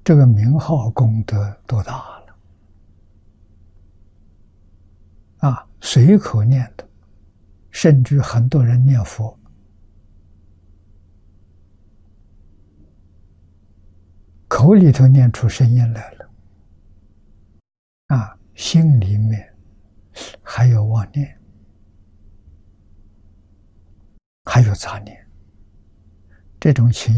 这个名号功德多大了啊！随口念的，甚至很多人念佛，口里头念出声音来了，啊，心里面还有妄念，还有杂念，这种情